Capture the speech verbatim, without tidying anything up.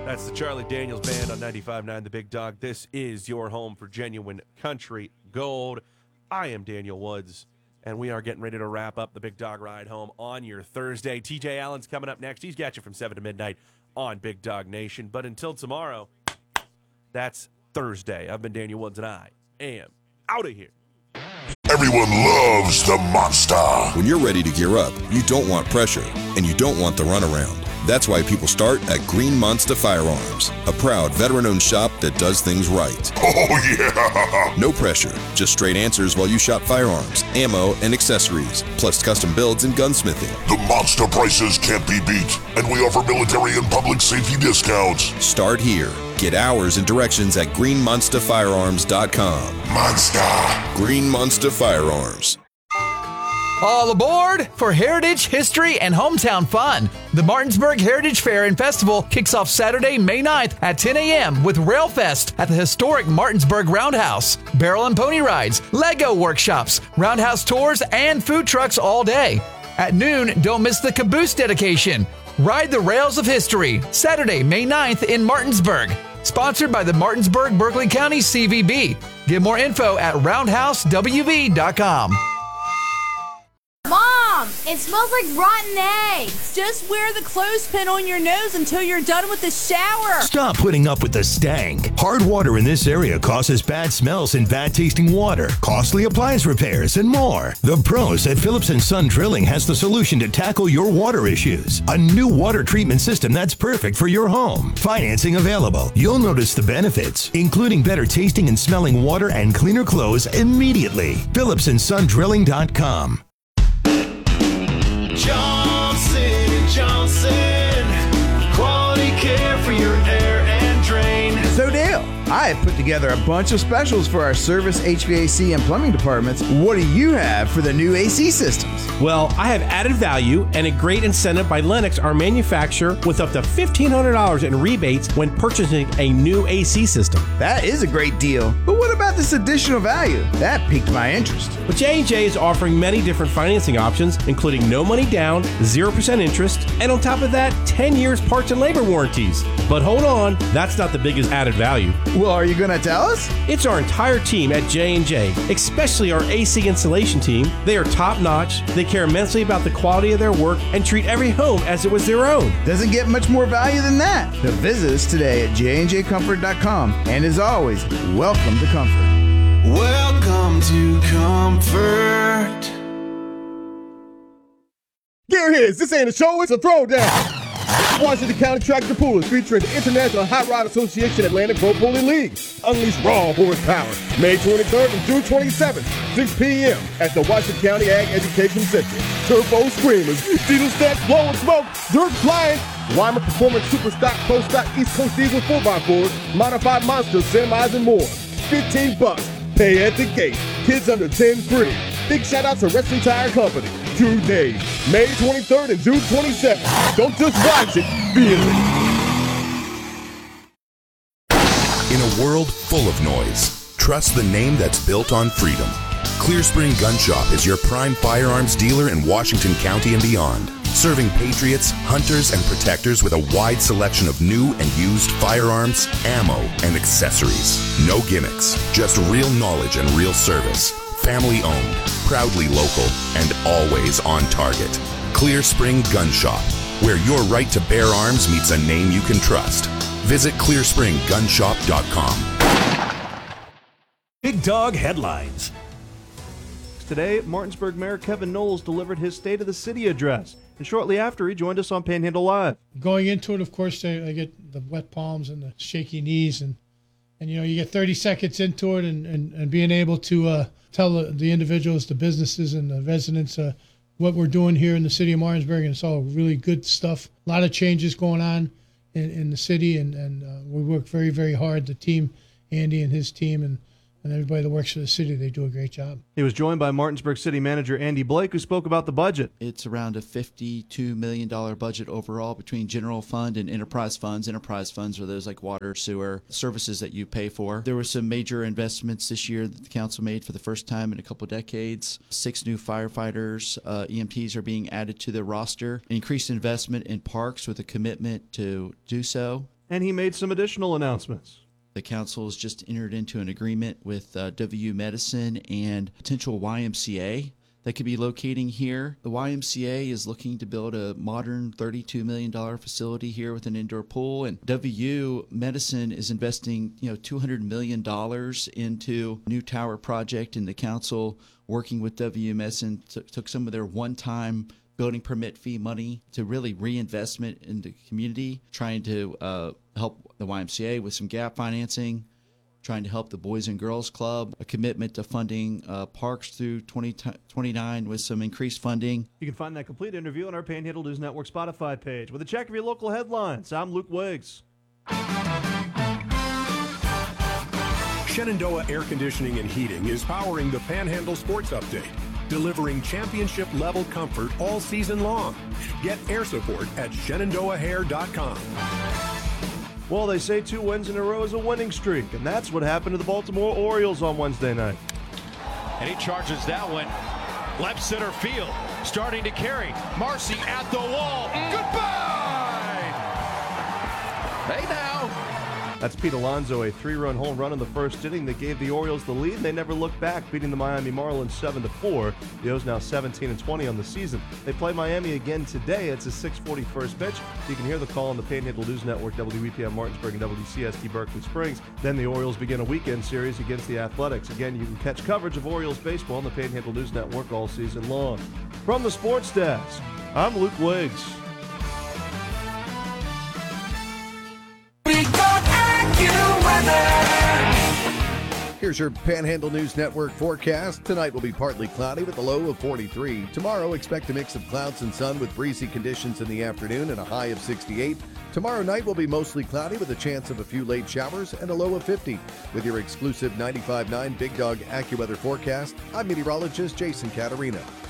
That's the Charlie Daniels Band on ninety-five point nine The Big Dog. This is your home for genuine country gold. I am Daniel Woods, and we are getting ready to wrap up the Big Dog Ride Home on your Thursday. T J Allen's coming up next. He's got you from seven to midnight on Big Dog Nation. But until tomorrow, that's Thursday. I've been Daniel Woods, and I am out of here. Everyone loves the Monster. When you're ready to gear up, you don't want pressure, and you don't want the runaround. That's why people start at Green Monster Firearms, a proud veteran-owned shop that does things right. Oh, yeah! No pressure, just straight answers while you shop firearms, ammo, and accessories, plus custom builds and gunsmithing. The Monster prices can't be beat, and we offer military and public safety discounts. Start here. Get hours and directions at green monster firearms dot com. Monster. Green Monster Firearms. All aboard for Heritage, History, and Hometown Fun. The Martinsburg Heritage Fair and Festival kicks off Saturday, May ninth at ten a.m. with Railfest at the historic Martinsburg Roundhouse. Barrel and pony rides, Lego workshops, roundhouse tours, and food trucks all day. At noon, don't miss the caboose dedication. Ride the Rails of History, Saturday, May ninth in Martinsburg. Sponsored by the Martinsburg Berkeley County C V B. Get more info at roundhouse w v dot com. Mom, it smells like rotten eggs. Just wear the clothespin on your nose until you're done with the shower. Stop putting up with the stank. Hard water in this area causes bad smells and bad tasting water, costly appliance repairs, and more. The pros at Phillips and Son Drilling has the solution to tackle your water issues. A new water treatment system that's perfect for your home. Financing available. You'll notice the benefits, including better tasting and smelling water and cleaner clothes immediately. Phillips and Son Drilling dot com. Johnson and Johnson, quality care for your air and drain. So Dale, I have put together a bunch of specials for our service, H V A C, and plumbing departments. What do you have for the new A C systems? Well, I have added value and a great incentive by Lennox, our manufacturer, with up to fifteen hundred dollars in rebates when purchasing a new A C system. That is a great deal. But what about this additional value? That piqued my interest. But J and J is offering many different financing options, including no money down, zero percent interest, and on top of that, ten years parts and labor warranties. But hold on, that's not the biggest added value. Well, are you going to tell us? It's our entire team at J and J, especially our A C installation team. They are top-notch, they care immensely about the quality of their work, and treat every home as it was their own. Doesn't get much more value than that. So visit us today at j and j comfort dot com. And as always, welcome to Comfort. Welcome to Comfort. Gearheads, this ain't a show, it's a throwdown. Washington County Tractor Pool is featuring the International Hot Rod Association Atlantic Pro Pulling League. Unleash raw horsepower. May twenty-third and June twenty-seventh, six p.m. at the Washington County Ag Education Center. Turbo Screamers, diesel stacks blowing smoke, dirt flying, Weimer Performance Super Stock, Pro Stock, East Coast Diesel four by fours, Modified Monsters, semis, and more. fifteen bucks. Pay at the gate. Kids under ten free. Big shout out to Wrestling Tire Company. Two days, May twenty-third and June twenty-seventh. Don't just watch it, feel it. In a world full of noise, trust the name that's built on freedom. Clear Spring Gun Shop is your prime firearms dealer in Washington County and beyond. Serving patriots, hunters, and protectors with a wide selection of new and used firearms, ammo, and accessories. No gimmicks, just real knowledge and real service. Family owned, proudly local, and always on target. Clear Spring Gun Shop, where your right to bear arms meets a name you can trust. Visit clear spring gun shop dot com. Big Dog Headlines. Today, Martinsburg Mayor Kevin Knowles delivered his State of the City address, and shortly after, he joined us on Panhandle Live. Going into it, of course, I get the wet palms and the shaky knees, and, and you know, you get thirty seconds into it, and, and, and being able to uh, tell the, the individuals, the businesses, and the residents uh, what we're doing here in the city of Martinsburg, and it's all really good stuff. A lot of changes going on in, in the city, and, and uh, we work very, very hard, the team, Andy and his team, and And everybody that works for the city, they do a great job. He was joined by Martinsburg City Manager Andy Blake, who spoke about the budget. It's around a fifty-two million dollars budget overall between general fund and enterprise funds. Enterprise funds are those like water, sewer, services that you pay for. There were some major investments this year that the council made for the first time in a couple decades. Six new firefighters, uh, E M Ts are being added to the roster. Increased investment in parks with a commitment to do so. And he made some additional announcements. The council has just entered into an agreement with uh, W U Medicine and potential Y M C A that could be locating here. The Y M C A is looking to build a modern thirty-two million dollars facility here with an indoor pool, and W U Medicine is investing, you know, two hundred million dollars into a new tower project, and the council, working with W U Medicine, t- took some of their one-time building permit fee money to really reinvestment in the community, trying to uh, help the Y M C A with some gap financing, trying to help the Boys and Girls Club, a commitment to funding uh, parks through twenty twenty-nine with some increased funding. You can find that complete interview on our Panhandle News Network Spotify page. With a check of your local headlines, I'm Luke Wiggs. Shenandoah Air Conditioning and Heating is powering the Panhandle Sports Update, delivering championship-level comfort all season long. Get air support at shenandoah hair dot com. Well, they say two wins in a row is a winning streak, and that's what happened to the Baltimore Orioles on Wednesday night. And he charges that one. Left center field, starting to carry. Marcy at the wall. Goodbye! Hey now! That's Pete Alonso, a three-run home run in the first inning that gave the Orioles the lead, and they never looked back, beating the Miami Marlins seven to four. The O's now seventeen and twenty on the season. They play Miami again today. It's a six forty first pitch. You can hear the call on the Panhandle News Network, W E P M Martinsburg and W C S T Berkeley Springs. Then the Orioles begin a weekend series against the Athletics. Again, you can catch coverage of Orioles baseball on the Panhandle News Network all season long. From the Sports Desk, I'm Luke Wiggs. Here's your Panhandle News Network forecast. Tonight will be partly cloudy with a low of forty-three. Tomorrow, expect a mix of clouds and sun with breezy conditions in the afternoon and a high of sixty-eight. Tomorrow night will be mostly cloudy with a chance of a few late showers and a low of fifty. With your exclusive ninety-five point nine Big Dog AccuWeather forecast, I'm meteorologist Jason Caterina.